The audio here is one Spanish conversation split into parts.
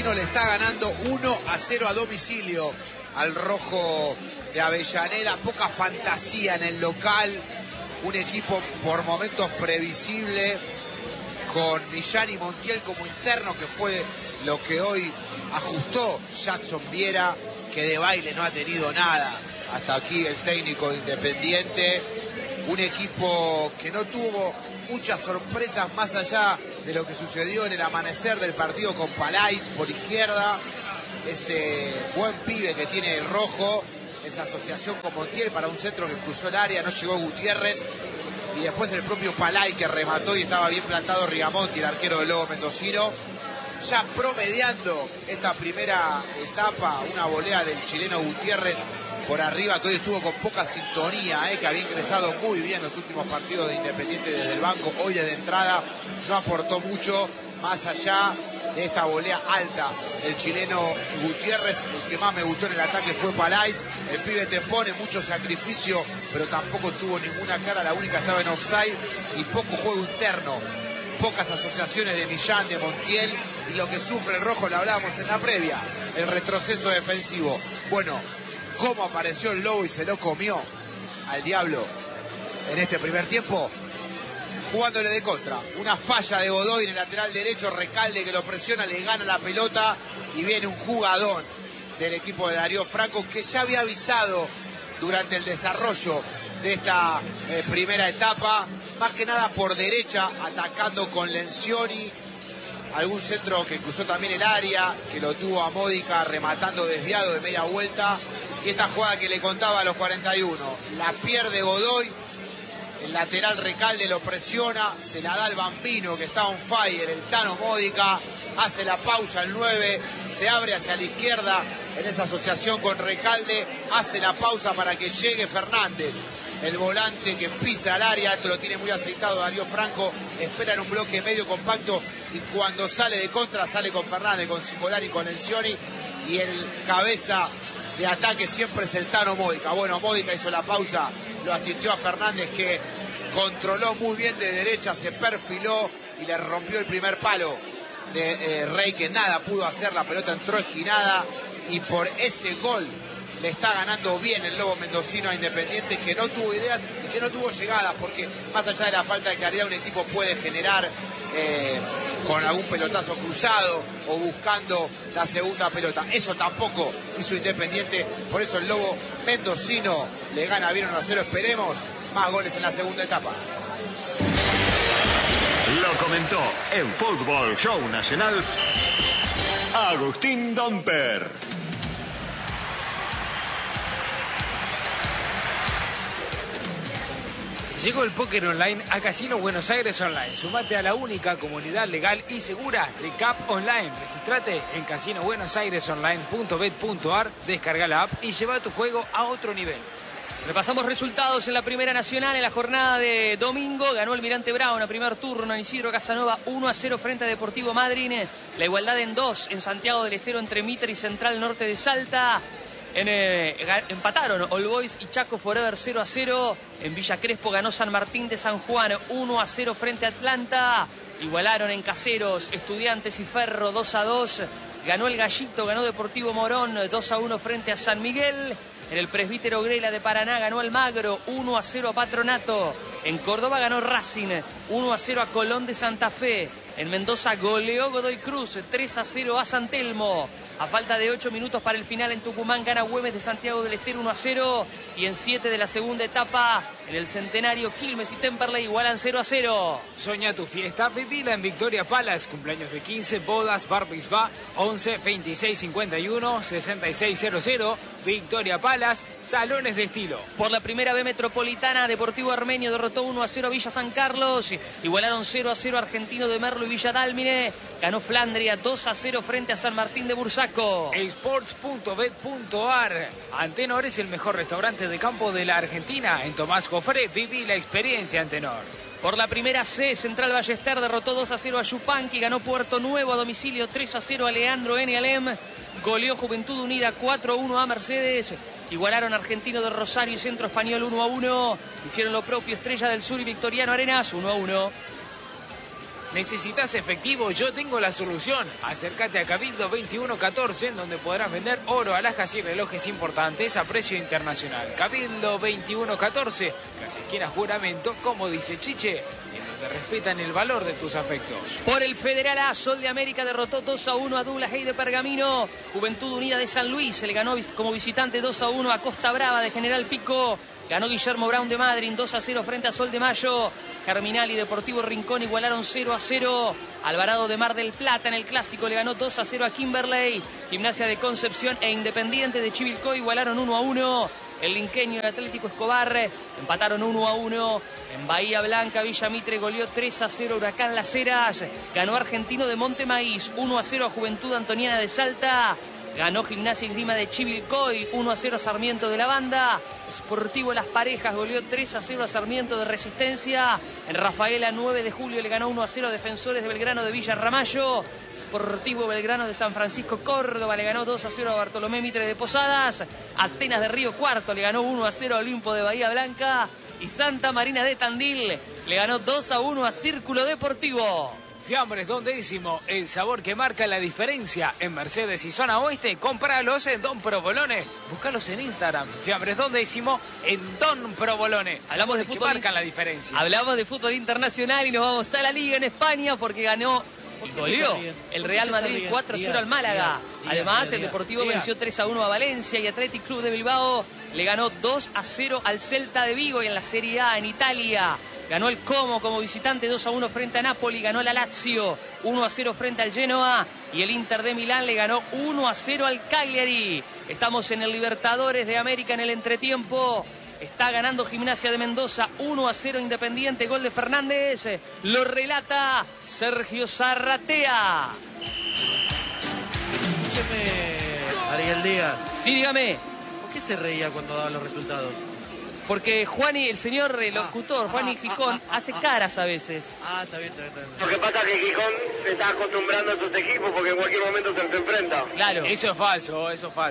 Mendocino le está ganando 1-0 a domicilio al rojo de Avellaneda. Poca fantasía en el local. Un equipo por momentos previsible, con Millán y Montiel como interno, que fue lo que hoy ajustó Jackson Viera, que de baile no ha tenido nada. Hasta aquí el técnico de Independiente. Un equipo que no tuvo muchas sorpresas más allá de lo que sucedió en el amanecer del partido con Palais por izquierda. Ese buen pibe que tiene el rojo, esa asociación con Montiel para un centro que cruzó el área, no llegó Gutiérrez. Y después el propio Palais que remató y estaba bien plantado Rigamonti, el arquero del Lobo Mendocino. Ya promediando esta primera etapa, una volea del chileno Gutiérrez por arriba, que hoy estuvo con poca sintonía, que había ingresado muy bien en los últimos partidos de Independiente desde el banco. Hoy desde entrada no aportó mucho, más allá de esta volea alta. El chileno Gutiérrez, el que más me gustó en el ataque fue Palais. El pibe te pone mucho sacrificio, pero tampoco tuvo ninguna cara. La única estaba en offside y poco juego interno. Pocas asociaciones de Millán, de Montiel, y lo que sufre el rojo, lo hablábamos en la previa, el retroceso defensivo. Bueno, cómo apareció el Lobo y se lo comió al Diablo en este primer tiempo, jugándole de contra. Una falla de Godoy en el lateral derecho, Recalde que lo presiona, le gana la pelota y viene un jugadón del equipo de Darío Franco, que ya había avisado durante el desarrollo de esta primera etapa, más que nada por derecha, atacando con Lencioni. Algún centro que cruzó también el área, que lo tuvo a Módica rematando desviado de media vuelta. Y esta jugada que le contaba a los 41, la pierde Godoy, el lateral Recalde lo presiona, se la da al Bambino que está on fire, el Tano Módica, hace la pausa el 9, se abre hacia la izquierda en esa asociación con Recalde, hace la pausa para que llegue Fernández, el volante que pisa al área. Esto lo tiene muy aceitado Darío Franco, espera en un bloque medio compacto y cuando sale de contra sale con Fernández, con Cicolari, con Lencioni, y el cabeza de ataque siempre es el Tano Módica. Bueno, Módica hizo la pausa, lo asistió a Fernández, que controló muy bien de derecha, se perfiló y le rompió el primer palo de Rey, que nada pudo hacer. La pelota entró esquinada y por ese gol le está ganando bien el Lobo Mendocino a Independiente, que no tuvo ideas y que no tuvo llegadas, porque más allá de la falta de claridad, un equipo puede generar con algún pelotazo cruzado o buscando la segunda pelota. Eso tampoco hizo Independiente, por eso el Lobo Mendocino le gana bien 1-0. Esperemos más goles en la segunda etapa. Lo comentó en Fútbol Show Nacional Agustín Domper. Llegó el póker online a Casino Buenos Aires Online. Sumate a la única comunidad legal y segura de CAP Online. Registrate en casinobuenosairesonline.bet.ar, descarga la app y lleva tu juego a otro nivel. Repasamos resultados en la Primera Nacional en la jornada de domingo. Ganó el Almirante Brown a primer turno en Isidro Casanova 1-0 frente a Deportivo Madryn. La igualdad en 2 en Santiago del Estero entre Mitre y Central Norte de Salta. Empataron All Boys y Chaco Forever 0-0. En Villa Crespo ganó San Martín de San Juan 1-0 frente a Atlanta. Igualaron en Caseros Estudiantes y Ferro 2-2. Ganó el Gallito, ganó Deportivo Morón 2-1 frente a San Miguel. En el Presbítero Grela de Paraná ganó Almagro 1-0 a Patronato. En Córdoba ganó Racing 1-0 a Colón de Santa Fe. En Mendoza goleó Godoy Cruz 3-0 a San Telmo. A falta de 8 minutos para el final en Tucumán gana Güemes de Santiago del Estero 1-0. Y en 7 de la segunda etapa, en el Centenario, Quilmes y Temperley igualan 0-0. Soñá tu fiesta, vivila en Victoria Palace. Cumpleaños de 15, bodas, bar mitzvah, 11 26 51 66 00. Victoria Palace, salones de estilo. Por la primera B metropolitana, Deportivo Armenio derrotó 1-0 a Villa San Carlos. Igualaron 0-0 Argentino de Merlo y Villa Dálmine. Ganó Flandria 2-0 frente a San Martín de Bursaco. Sports.bet.ar. Antenor es el mejor restaurante de campo de la Argentina. En Tomás Jofré, viví la experiencia Antenor. Por la primera C, Central Ballester derrotó 2-0 a Yupanqui. Ganó Puerto Nuevo a domicilio 3-0 a Leandro N. Alem. Goleó Juventud Unida 4-1 a Mercedes. Igualaron Argentino de Rosario y Centro Español 1-1. Hicieron lo propio Estrella del Sur y Victoriano Arenas 1-1. ¿Necesitas efectivo? Yo tengo la solución. Acércate a Cabildo 2114, en donde podrás vender oro, alhajas y relojes importantes a precio internacional. Cabildo 2114, casi esquina juramento, como dice Chiche, en donde respetan el valor de tus afectos. Por el Federal A, Sol de América derrotó 2-1 a Douglas Haig de Pergamino. Juventud Unida de San Luis se le ganó como visitante 2-1 a Costa Brava de General Pico. Ganó Guillermo Brown de Madryn 2-0 frente a Sol de Mayo. Germinal y Deportivo Rincón igualaron 0-0. Alvarado de Mar del Plata en el Clásico le ganó 2-0 a Kimberley. Gimnasia de Concepción e Independiente de Chivilcoy igualaron 1-1. El Linqueño y Atlético Escobar empataron 1-1. En Bahía Blanca, Villa Mitre goleó 3-0 Huracán Las Heras. Ganó Argentino de Monte Maíz 1-0 a Juventud Antoniana de Salta. Ganó Gimnasia y Esgrima de Chivilcoy 1-0 a Sarmiento de la Banda. Sportivo Las Parejas goleó 3-0 a Sarmiento de Resistencia. En Rafaela 9 de julio le ganó 1-0 a Defensores de Belgrano de Villa Ramallo. Sportivo Belgrano de San Francisco Córdoba le ganó 2-0 a Bartolomé Mitre de Posadas. Atenas de Río Cuarto le ganó 1-0 a Olimpo de Bahía Blanca. Y Santa Marina de Tandil le ganó 2-1 a Círculo Deportivo. Fiambres Don Décimo, el sabor que marca la diferencia en Mercedes y Zona Oeste. Cómpralos en Don Provolone. Búscalos en Instagram. Fiambres Don Décimo en Don Provolone. Hablamos de que fútbol, marcan la diferencia. Hablamos de fútbol internacional y nos vamos a la Liga en España porque ganó y goleó el Real Madrid 4-0 al Málaga. Además, el Deportivo venció 3-1 a Valencia y Athletic Club de Bilbao le ganó 2-0 al Celta de Vigo. Y en la Serie A en Italia ganó el Como visitante 2-1 frente a Napoli. Ganó la Lazio 1-0 frente al Genoa. Y el Inter de Milán le ganó 1-0 al Cagliari. Estamos en el Libertadores de América en el entretiempo. Está ganando Gimnasia de Mendoza 1-0 Independiente. Gol de Fernández. Lo relata Sergio Zarratea. Escúcheme, Ariel Díaz. Sí, dígame. ¿Por qué se reía cuando daba los resultados? Porque Juani, el señor locutor, Juani Gijón, hace caras a veces. Está bien. Lo que pasa es que Gijón se está acostumbrando a sus equipos porque en cualquier momento se enfrenta. Claro. Eso es falso.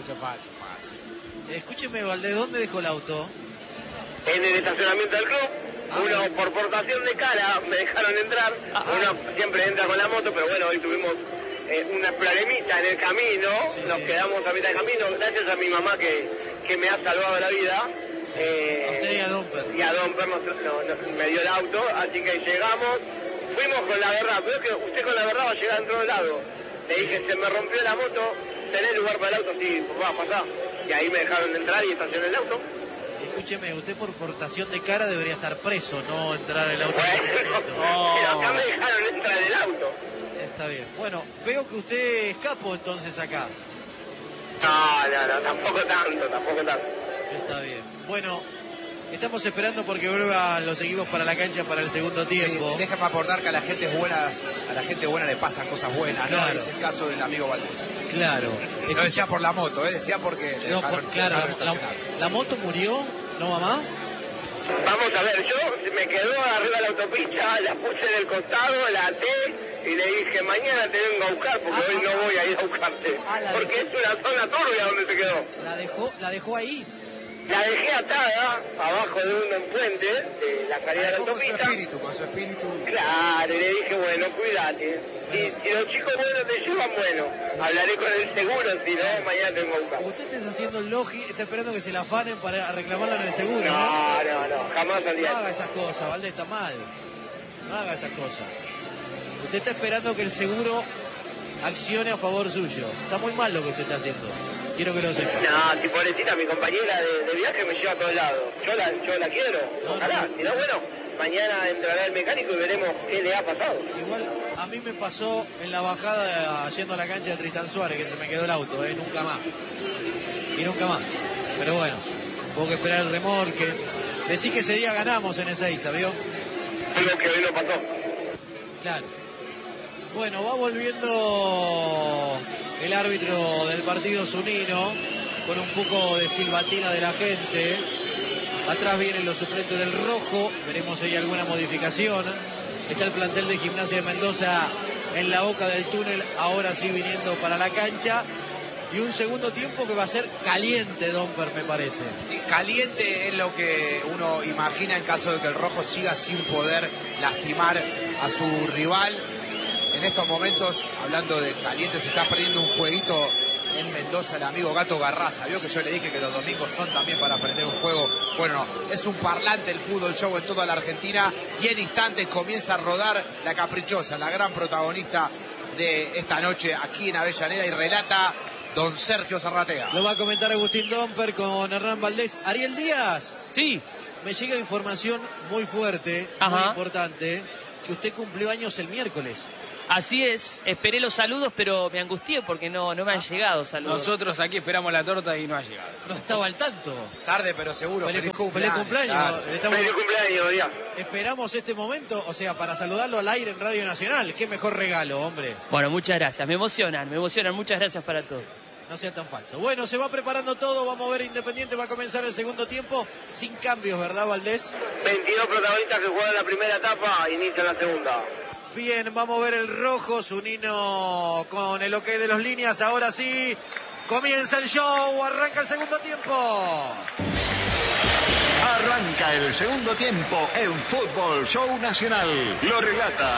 Escúcheme, Valdés, ¿dónde dejó el auto? En el estacionamiento del club, uno por portación de cara me dejaron entrar, uno siempre entra con la moto, pero bueno, hoy tuvimos una problemita en el camino, nos quedamos a mitad de camino, gracias a mi mamá que me ha salvado la vida. A usted y a Domper. Y a Domper me dio el auto, así que llegamos, fuimos con la verdad, veo que usted con la verdad va a llegar dentro del lado. Le dije, se me rompió la moto, ¿tenés lugar para el auto? Sí, va a pasar. Y ahí me dejaron entrar y estacioné el auto. Escúcheme, usted por portación de cara debería estar preso, no entrar en el auto. Pero acá me dejaron entrar en el auto. Está bien. Bueno, veo que usted es capo entonces acá. No, tampoco tanto. Está bien. Bueno, estamos esperando porque vuelvan los equipos para la cancha para el segundo tiempo. Sí, déjame acordar que a la gente buena le pasan cosas buenas, claro. ¿no? Es el caso del amigo Valdés. Claro. No decía por la moto, decía porque le dejaron estacionar. La moto murió, ¿no, mamá? Vamos a ver, yo me quedó arriba de la autopista, la puse en el costado, la até y le dije, mañana te vengo a buscar porque hoy no voy a ir a buscarte. Porque es una zona turbia donde se quedó. La dejó ahí. La dejé atada abajo de un puente de la salida de la autopista. Con su espíritu. Claro, y le dije, bueno, cuídate. Si los chicos buenos te llevan, bueno, hablaré con el seguro, si no, mañana te vengo a buscar. Usted está haciendo el logi, está esperando que se la afanen para reclamarla en el seguro, ¿no? No, jamás al día. No haga esas cosas, Valdés, está mal. No haga esas cosas. Usted está esperando que el seguro accione a favor suyo. Está muy mal lo que usted está haciendo. Quiero que lo sepa. No, si pobrecita, mi compañera de viaje me lleva a todos lados. Yo la quiero. Ojalá. Si no, bueno, mañana entrará el mecánico y veremos qué le ha pasado. Igual a mí me pasó en la bajada yendo a la cancha de Tristán Suárez que se me quedó el auto, nunca más. Y nunca más. Pero bueno, hubo que esperar el remolque. Decí que ese día ganamos en Ezeiza, ¿vio? Algo que hoy no pasó. Claro. Bueno, va volviendo el árbitro del partido Zunino con un poco de silbatina de la gente. Atrás vienen los suplentes del rojo. Veremos si hay alguna modificación. Está el plantel de Gimnasia de Mendoza en la boca del túnel. Ahora sí viniendo para la cancha. Y un segundo tiempo que va a ser caliente, Domper, me parece. Sí, caliente es lo que uno imagina en caso de que el rojo siga sin poder lastimar a su rival. En estos momentos, hablando de caliente, se está prendiendo un fueguito en Mendoza el amigo Gato Garraza. Vio que yo le dije que los domingos son también para prender un fuego. Bueno, es un parlante el fútbol show en toda la Argentina y en instantes comienza a rodar la caprichosa, la gran protagonista de esta noche aquí en Avellaneda, y relata don Sergio Zarratea. Lo va a comentar Agustín Domper con Hernán Valdés. Ariel Díaz. Sí. Me llega información muy fuerte, muy importante, que usted cumplió años el miércoles. Así es, esperé los saludos, pero me angustié porque no me han llegado saludos. Nosotros aquí esperamos la torta y no ha llegado. No estaba al tanto. Tarde, pero seguro. Feliz cumpleaños. Claro. Feliz cumpleaños, Díaz. Esperamos este momento, o sea, para saludarlo al aire en Radio Nacional. Qué mejor regalo, hombre. Bueno, muchas gracias, me emocionan, muchas gracias para todos. No sea tan falso. Bueno, se va preparando todo, vamos a ver Independiente, va a comenzar el segundo tiempo sin cambios, ¿verdad, Valdés? 22 protagonistas que juegan la primera etapa, inician la segunda. Bien, vamos a ver el rojo, Zunino con el ok de los líneas, ahora sí, comienza el show, arranca el segundo tiempo. Arranca el segundo tiempo en Fútbol Show Nacional. Lo relata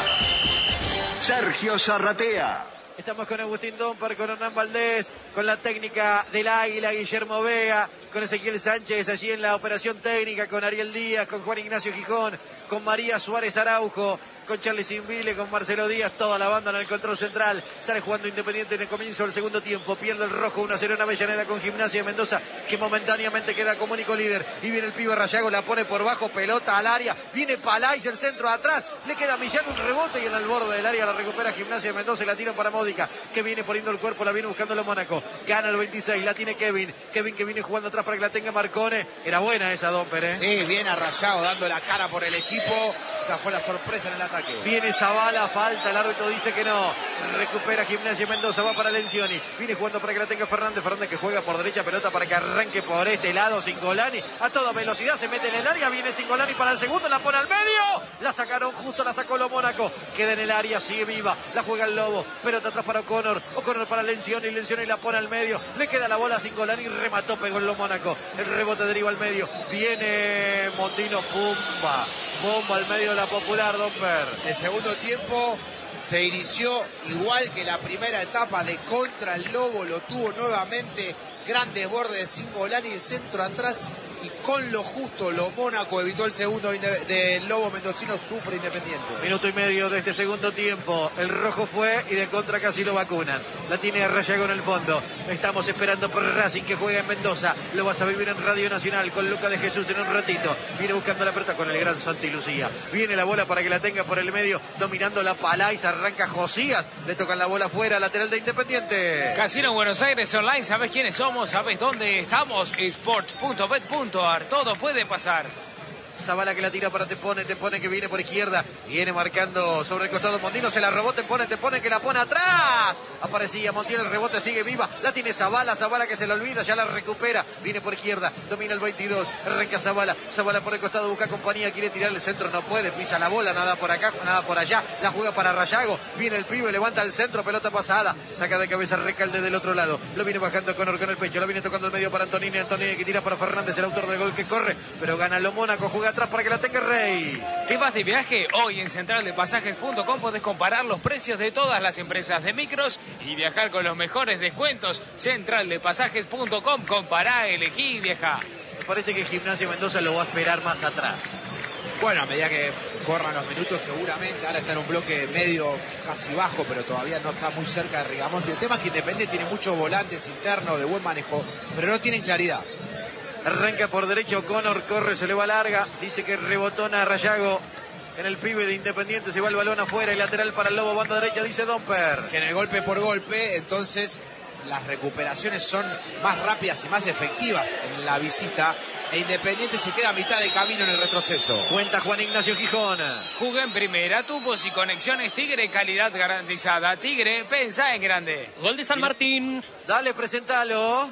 Sergio Zarratea. Estamos con Agustín Domper, con Hernán Valdés, con la técnica del Águila, Guillermo Vega, con Ezequiel Sánchez allí en la operación técnica, con Ariel Díaz, con Juan Ignacio Gijón, con María Suárez Araujo, con Charlie Simbile, con Marcelo Díaz, toda la banda en el control central. Sale jugando Independiente en el comienzo del segundo tiempo. Pierde el rojo 1-0 en Avellaneda con Gimnasia de Mendoza, que momentáneamente queda como único líder. Y viene el pibe Rayago, la pone por bajo, pelota al área. Viene Palais, el centro atrás. Le queda a Millán un rebote y en el borde del área la recupera Gimnasia de Mendoza y la tiran para Módica, que viene poniendo el cuerpo, la viene buscando los Mónaco. Gana el 26, la tiene Kevin. Kevin que viene jugando atrás para que la tenga Marcone. Era buena esa, Domper, ¿eh? Sí, viene a Rayago dando la cara por el equipo. Esa fue la sorpresa en el ataque. Viene Zavala, falta, el árbitro dice que no. Recupera Gimnasia Mendoza, va para Lencioni. Viene jugando para que la tenga Fernández. Fernández que juega por derecha, pelota para que arranque por este lado. Singolani a toda velocidad se mete en el área. Viene Singolani para el segundo, la pone al medio. La sacaron justo, la sacó lo Mónaco. Queda en el área, sigue viva. La juega el Lobo. Pelota atrás para O'Connor. O'Connor para Lencioni. Lencioni la pone al medio. Le queda la bola a Singolani. Remató, pegó en lo Mónaco. El rebote deriva al medio. Viene Mondino, pumba. Bomba al medio de la Popular, Domper. El segundo tiempo se inició igual que la primera etapa, de contra. El Lobo lo tuvo nuevamente, gran desborde de Singolani, el centro atrás, y con lo justo lo Mónaco evitó el segundo del Lobo mendocino. Sufre Independiente. Minuto y medio de este segundo tiempo. El rojo fue y de contra casi lo vacunan. La tiene Rayago en el fondo. Estamos esperando por Racing, que juega en Mendoza. Lo vas a vivir en Radio Nacional con Lucas de Jesús en un ratito. Viene buscando la pelota con el gran Santi Lucía. Viene la bola para que la tenga por el medio, dominando la Palais. Arranca Josías. Le tocan la bola afuera, lateral de Independiente. Casino Buenos Aires Online, ¿sabes quiénes somos? ¿Sabes dónde estamos? Sports.bet.ar. Todo puede pasar. Zavala que la tira para Tepone que viene por izquierda, viene marcando sobre el costado Mondino, se la robó Tepone que la pone atrás, aparecía Montiel, el rebote sigue viva, la tiene Zavala que se la olvida, ya la recupera, viene por izquierda, domina el 22, arranca Zavala por el costado, busca compañía, quiere tirar el centro, no puede, pisa la bola, nada por acá, nada por allá, la juega para Rayago, viene el pibe, levanta el centro, pelota pasada, saca de cabeza Recalde del otro lado, lo viene bajando con el pecho, lo viene tocando el medio para Antonini que tira para Fernández, el autor del gol que corre, pero gana lo Mónaco, juega atrás para que la tenga Rey. ¿Te vas de viaje? Hoy en centraldepasajes.com podés comparar los precios de todas las empresas de micros y viajar con los mejores descuentos. Centraldepasajes.com, compará, elegí y viajá. Me parece que Gimnasia Mendoza lo va a esperar más atrás. Bueno, a medida que corran los minutos seguramente, ahora está en un bloque medio casi bajo, pero todavía no está muy cerca de Rigamonti. El tema es que Independiente tiene muchos volantes internos de buen manejo, pero no tienen claridad. Arranca por derecho O'Connor, corre, se le va larga, dice que rebotona a Rayago en el pibe de Independiente, se va el balón afuera y lateral para el Lobo, banda derecha, dice Domper. Que en el golpe por golpe, entonces las recuperaciones son más rápidas y más efectivas en la visita, e Independiente se queda a mitad de camino en el retroceso. Cuenta Juan Ignacio Gijón. Juega en primera, tubos y conexiones Tigre, calidad garantizada. Tigre, pensá en grande. Gol de San Martín. Dale, presentalo.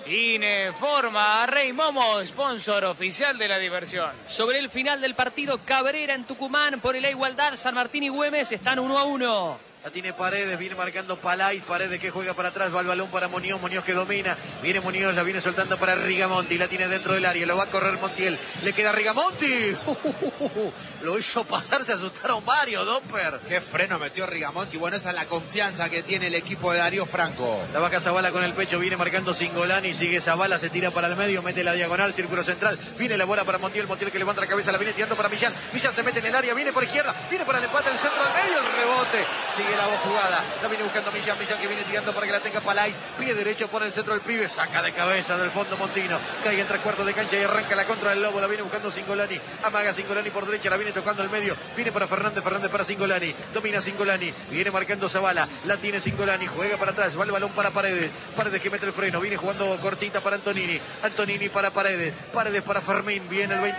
Informa Rey Momo, sponsor oficial de la diversión. Sobre el final del partido, Cabrera en Tucumán, por la igualdad, San Martín y Güemes están 1-1. La tiene Paredes, viene marcando Palais. Paredes que juega para atrás, va el balón para Muñoz. Muñoz que domina. Viene Muñoz, la viene soltando para Rigamonti. La tiene dentro del área, lo va a correr Montiel. Le queda Rigamonti. Lo hizo pasar, se asustaron varios, Doper. Qué freno metió Rigamonti. Bueno, esa es la confianza que tiene el equipo de Darío Franco. La baja Zabala con el pecho, viene marcando Cingolani. Sigue Zabala, se tira para el medio, mete la diagonal, círculo central. Viene la bola para Montiel. Montiel que levanta la cabeza, la viene tirando para Millán. Millán se mete en el área, viene por izquierda. Viene para el empate, el centro al medio, el rebote. Sigue la jugada. La viene buscando Millán. Millán que viene tirando para que la tenga Palais. Pie derecho pone el centro del pibe. Saca de cabeza del fondo Montino. Cae entre cuartos de cancha y arranca la contra del Lobo. La viene buscando Cingolani. Amaga Cingolani por derecha. La viene tocando el medio. Viene para Fernández. Fernández para Cingolani. Domina Cingolani. Viene marcando Zabala. La tiene Cingolani. Juega para atrás. Va el balón para Paredes. Paredes que mete el freno. Viene jugando cortita para Antonini. Antonini para Paredes. Paredes para Fermín. Viene el 20.